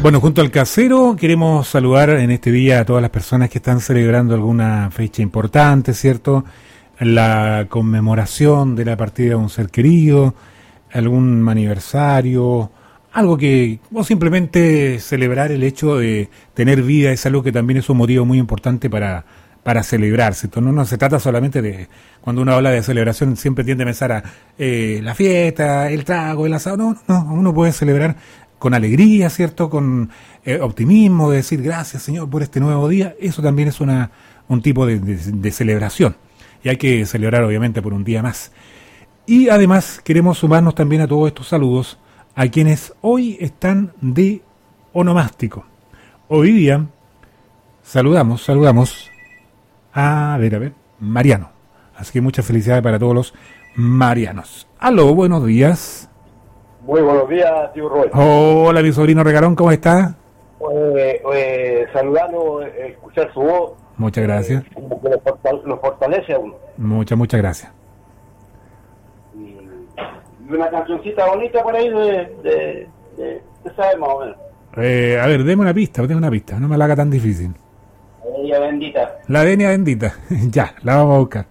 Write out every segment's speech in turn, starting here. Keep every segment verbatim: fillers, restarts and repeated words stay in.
Bueno, junto al casero queremos saludar en este día a todas las personas que están celebrando alguna fecha importante, ¿cierto? La conmemoración de la partida de un ser querido, algún aniversario, algo que, o simplemente celebrar el hecho de tener vida, es algo que también es un motivo muy importante para, para celebrar, ¿cierto? No, no se trata solamente de, cuando uno habla de celebración siempre tiende a pensar a eh, la fiesta, el trago, el asado, no, no, uno puede celebrar con alegría, ¿cierto? Con eh, optimismo, de decir gracias Señor por este nuevo día, eso también es una un tipo de, de, de celebración. Y hay que celebrar obviamente por un día más. Y además queremos sumarnos también a todos estos saludos a quienes hoy están de onomástico. Hoy día saludamos, saludamos a, a ver, a ver, Mariano. Así que muchas felicidades para todos los marianos. Aló, buenos días. Muy buenos días, tío Roy. Hola, mi sobrino Regalón, ¿cómo está? Eh, eh, saludarlo, eh, escuchar su voz. Muchas gracias. Eh, como que lo, fortale lo fortalece a uno. Muchas, muchas gracias. Y, y una cancioncita bonita por ahí de, de, de, de sabe más o menos. Eh, a ver, deme una pista, deme una pista, no me la haga tan difícil. Ella bendita. La venia bendita, ya, la vamos a buscar.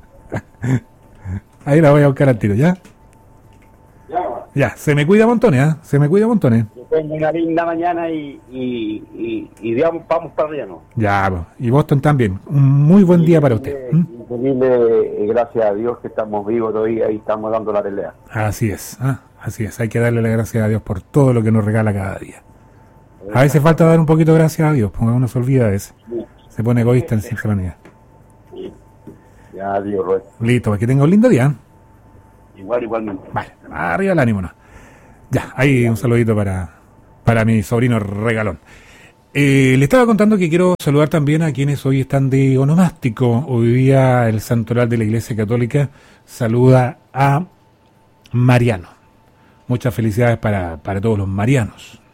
Ahí la voy a buscar al tiro, ¿ya? Ya, Ya, se me cuida montones, ¿eh? Se me cuida montones. que tenga una linda mañana y, y, y, y digamos, vamos para arriba, ¿no? Ya, pues, y Boston también. Un muy buen día para usted. ¿Mm? Increíble, gracias a Dios que estamos vivos todavía y estamos dando la pelea. Así es, ¿eh? Así es. Hay que darle las gracias a Dios por todo lo que nos regala cada día. A veces falta dar un poquito de gracias a Dios, porque uno se olvida a veces. Se pone egoísta en cierta manera. Ya, Dios, Roy. Listo, pues que tenga un lindo día. ¿Eh? Igual, igualmente. Vale, arriba el ánimo, ¿no? Ya, ahí un saludito para, para mi sobrino Regalón. Eh, le estaba contando que quiero saludar también a quienes hoy están de onomástico. Hoy día el santoral de la Iglesia Católica saluda a Mariano. Muchas felicidades para, para todos los marianos.